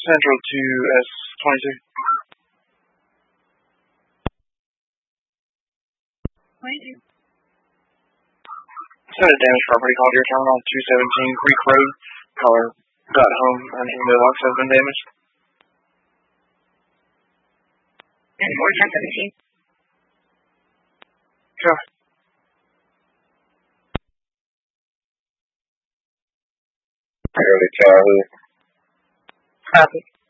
Central to S22. Set a damaged property called your town on 217 Creek Road. Caller got home and his mailbox has been damaged. And 41017. Sure. Early childhood. Copy.